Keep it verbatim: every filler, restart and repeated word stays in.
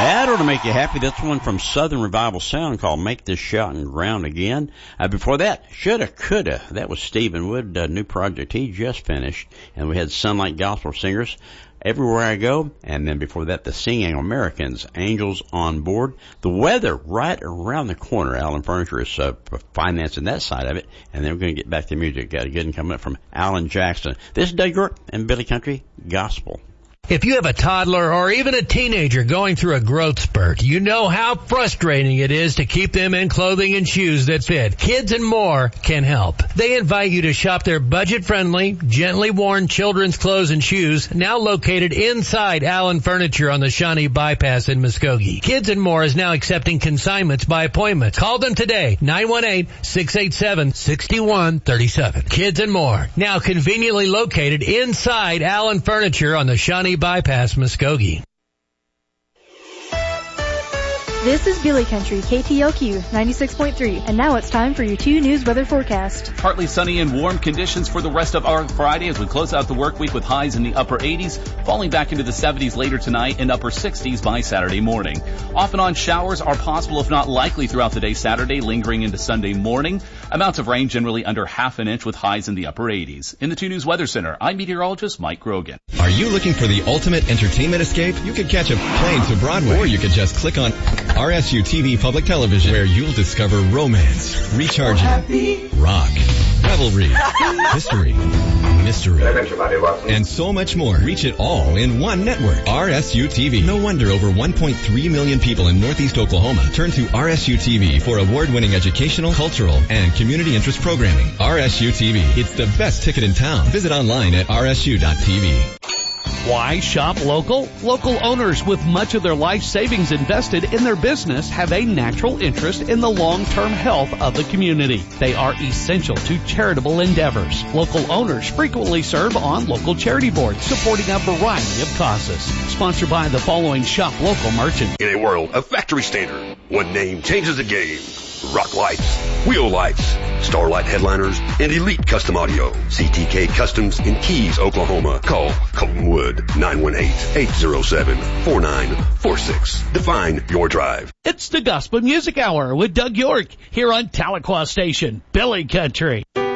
That ought to make you happy. That's one from Southern Revival Sound called Make This Shouting Ground Again. Uh, before that, Shoulda, Coulda. That was Stephen Wood, a new project he just finished. And we had Sunlight Gospel Singers, Everywhere I Go. And then before that, the Singing Americans, Angels on Board. The weather right around the corner. Allen Furniture is uh, financing that side of it. And then we're going to get back to music. Got a good one coming up from Alan Jackson. This is Doug York and Billy Country Gospel. If you have a toddler or even a teenager going through a growth spurt, you know how frustrating it is to keep them in clothing and shoes that fit. Kids and More can help. They invite you to shop their budget-friendly, gently worn children's clothes and shoes, now located inside Allen Furniture on the Shawnee Bypass in Muskogee. Kids and More is now accepting consignments by appointment. Call them today, nine one eight, six eight seven, six one three seven. Kids and More, now conveniently located inside Allen Furniture on the Shawnee Bypass, Muskogee. This is Billy Country, K T L Q ninety-six point three, and now it's time for your two news weather forecast. Partly sunny and warm conditions for the rest of our Friday as we close out the work week with highs in the upper eighties, falling back into the seventies later tonight and upper sixties by Saturday morning. Off and on showers are possible, if not likely, throughout the day Saturday, lingering into Sunday morning. Amounts of rain generally under half an inch with highs in the upper eighties. In the two News Weather Center, I'm meteorologist Mike Grogan. Are you looking for the ultimate entertainment escape? You could catch a plane to Broadway, or you could just click on R S U T V Public Television, where you'll discover romance, recharging, rock, revelry, history, mystery, and so much more. Reach it all in one network. R S U T V. No wonder over one point three million people in Northeast Oklahoma turn to R S U T V for award-winning educational, cultural, and community interest programming. R S U T V. It's the best ticket in town. Visit online at R S U dot T V. Why shop local? Local owners with much of their life savings invested in their business have a natural interest in the long-term health of the community. They are essential to charitable endeavors. Local owners frequently serve on local charity boards, supporting a variety of causes. Sponsored by the following shop local merchants. In a world of factory standard, one name changes the game. Rock Lights, Wheel Lights, Starlight Headliners, and Elite Custom Audio. C T K Customs in Keys, Oklahoma. Call Colton Wood, nine one eight, eight zero seven, four nine four six. Define your drive. It's the Gospel Music Hour with Doug York here on Tahlequah Station, Billy Country.